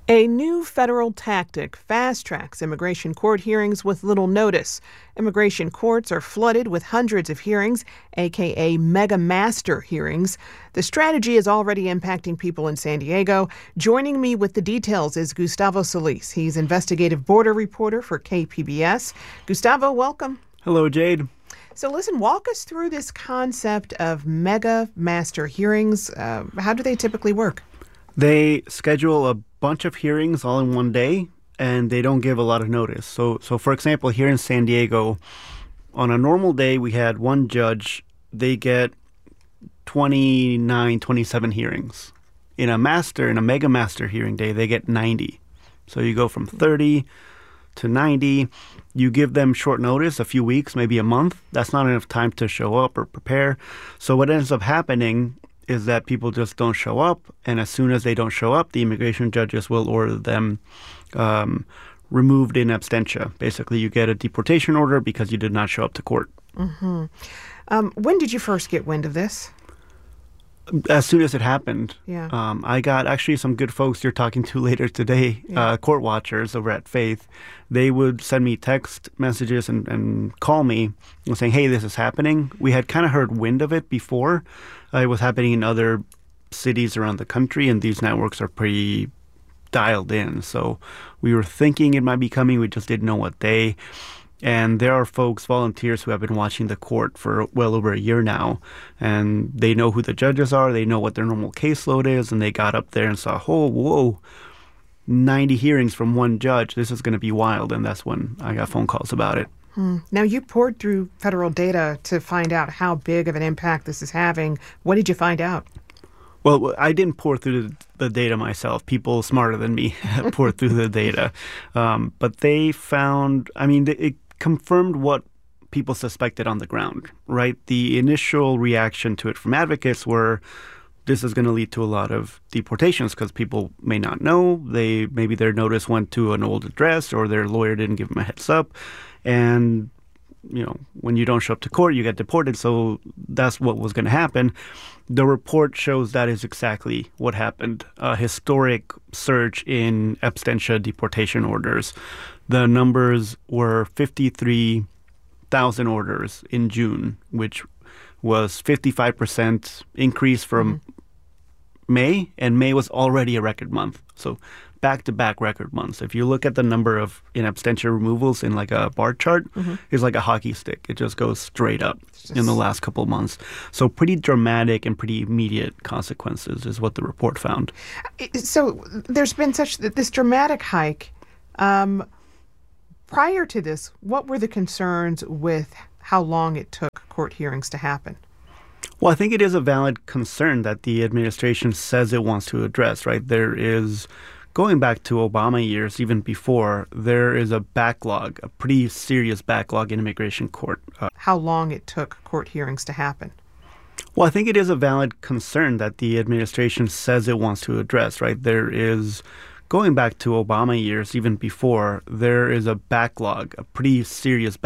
A new federal tactic fast-tracks immigration court hearings with little notice. Immigration courts are flooded with hundreds of hearings, aka mega master hearings. The strategy is already impacting people in San Diego. Joining me with the details is Gustavo Solis. He's investigative border reporter for KPBS. Gustavo, welcome. Hello, Jade. So listen, walk us through this concept of mega master hearings. How do they typically work? They schedule a bunch of hearings all in one day, and they don't give a lot of notice. So for example, here in San Diego, on a normal day, we had one judge. They get 29, 27 hearings. In a mega master hearing day, they get 90. So you go from 30 to 90. You give them short notice, a few weeks, maybe a month. That's not enough time to show up or prepare. So what ends up happening is that people just don't show up, and as soon as they don't show up, the immigration judges will order them removed in absentia. Basically, you get a deportation order because you did not show up to court. Mm-hmm. When did you first get wind of this? As soon as it happened. Yeah. I got actually some good folks you're talking to later today, court watchers over at Faith. They would send me text messages and call me saying, hey, this is happening. We had kind of heard wind of it before. It was happening in other cities around the country, and these networks are pretty dialed in. So we were thinking it might be coming. We just didn't know what day. And there are folks, volunteers, who have been watching the court for well over a year now. And they know who the judges are. They know what their normal caseload is. And they got up there and saw, oh, whoa, 90 hearings from one judge. This is going to be wild. And that's when I got phone calls about it. Now, you poured through federal data to find out how big of an impact this is having. What did you find out? Well, I didn't pour through the data myself. People smarter than me poured through the data. But they found, it confirmed what people suspected on the ground, right? The initial reaction to it from advocates were, this is going to lead to a lot of deportations because people may not know. Maybe their notice went to an old address, or their lawyer didn't give them a heads up. And, when you don't show up to court, you get deported. So that's what was going to happen. The report shows that is exactly what happened. A historic surge in absentia deportation orders. The numbers were 53,000 orders in June, which was 55% increase from May, and May was already a record month. So back-to-back record months. If you look at the number of in absentia removals in like a bar chart, it's like a hockey stick. It just goes straight up in the last couple of months. So pretty dramatic and pretty immediate consequences is what the report found. So there's been this dramatic hike. Prior to this, what were the concerns with how long it took court hearings to happen? Well, I think it is a valid concern that the administration says it wants to address, right? There is, going back to Obama years, even before, there is a backlog, a pretty serious backlog in immigration court. How long it took court hearings to happen? Well, I think it is a valid concern that the administration says it wants to address, right? There is, going back to Obama years, even before, there is a backlog, a pretty serious